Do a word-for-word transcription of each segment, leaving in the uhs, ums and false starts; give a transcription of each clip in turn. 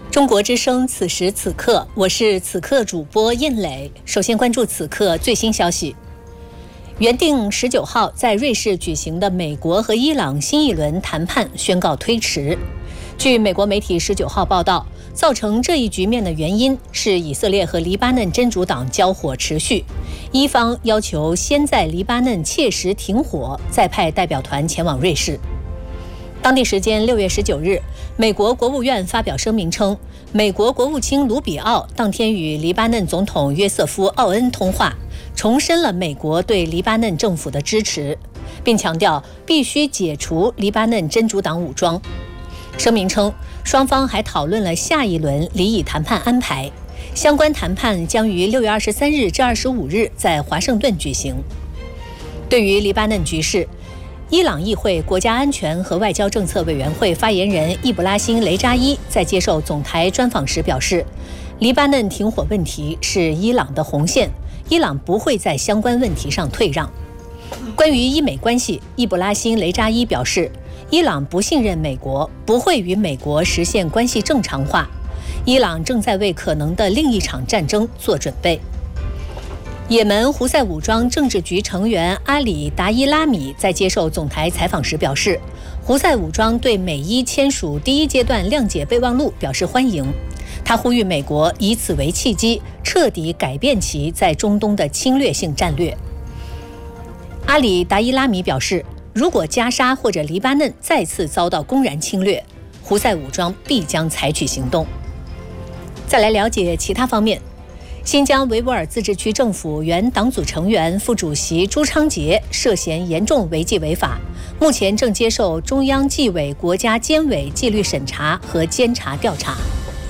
中国之声此时此刻，我是此刻主播燕磊。首先关注此刻最新消息。原定十九号在瑞士举行的美国和伊朗新一轮谈判宣告推迟。据美国媒体十九号报道，造成这一局面的原因是以色列和黎巴嫩真主党交火持续，伊方要求先在黎巴嫩切实停火，再派代表团前往瑞士。当地时间六月十九日，美国国务院发表声明称，美国国务卿卢比奥当天与黎巴嫩总统约瑟夫·奥恩通话，重申了美国对黎巴嫩政府的支持，并强调必须解除黎巴嫩真主党武装。声明称，双方还讨论了下一轮离以谈判安排，相关谈判将于六月二十三日至二十五日在华盛顿举行。对于黎巴嫩局势，伊朗议会国家安全和外交政策委员会发言人易卜拉欣·雷扎伊在接受总台专访时表示，黎巴嫩停火问题是伊朗的红线，伊朗不会在相关问题上退让。关于伊美关系，易卜拉欣·雷扎伊表示，伊朗不信任美国，不会与美国实现关系正常化，伊朗正在为可能的另一场战争做准备。也门胡塞武装政治局成员阿里达伊拉米在接受总台采访时表示，胡塞武装对美伊签署第一阶段谅解备忘录表示欢迎。他呼吁美国以此为契机，彻底改变其在中东的侵略性战略。阿里达伊拉米表示，如果加沙或者黎巴嫩再次遭到公然侵略，胡塞武装必将采取行动。再来了解其他方面。新疆维吾尔自治区政府原党组成员、副主席朱昌杰涉嫌严重违纪违法，目前正接受中央纪委国家监委纪律审查和监察调查。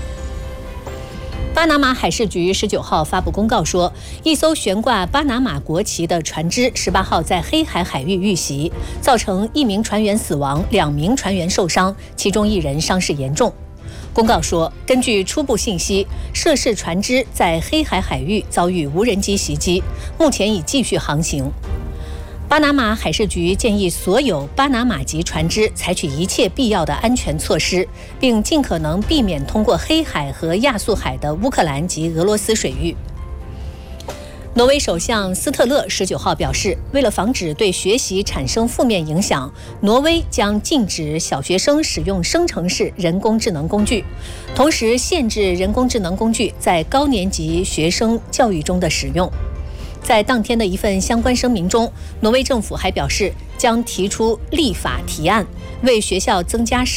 巴拿马海事局十九号发布公告说，一艘悬挂巴拿马国旗的船只十八号在黑海海域遇袭，造成一名船员死亡，两名船员受伤，其中一人伤势严重。公告说，根据初步信息，涉事船只在黑海海域遭遇无人机袭击，目前已继续航行。巴拿马海事局建议所有巴拿马籍船只采取一切必要的安全措施，并尽可能避免通过黑海和亚速海的乌克兰及俄罗斯水域。挪威首相斯特勒十九号表示，为了防止对学习产生负面影响，挪威将禁止小学生使用生成式人工智能工具，同时限制人工智能工具在高年级学生教育中的使用。在当天的一份相关声明中，挪威政府还表示将提出立法提案，为学校增加